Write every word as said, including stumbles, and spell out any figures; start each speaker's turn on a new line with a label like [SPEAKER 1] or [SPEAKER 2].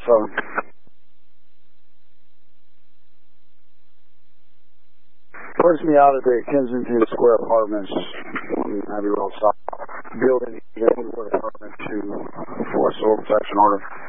[SPEAKER 1] So. Puts me out of the Kensington Square Apartments on Abbey Road South building, Wood Apartment to for a civil protection order.